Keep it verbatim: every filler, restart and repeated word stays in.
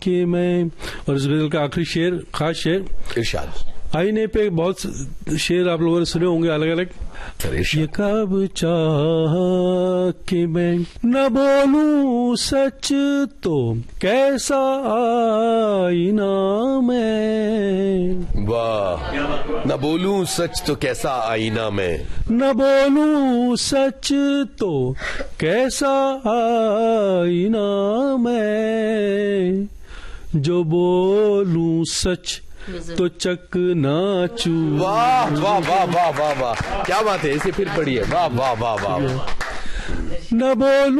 कि मैं, और इस गजल का आखिरी शेर, खास शेर, इरशाद। आईने पे बहुत शेर आप लोगों ने सुने होंगे अलग अलग। ये कब चाह कि मैं न बोलूं सच तो कैसा आईना मैं, वाह। न बोलूं सच तो कैसा आईना मैं, न बोलूं सच तो कैसा आईना मैं, जो बोलूं सच तो चकनाचू। वाह वाह वाह वाह वाह वाह, क्या बात है, इसे फिर पढ़िए। वाह वाह वाह वाह। न बोलूं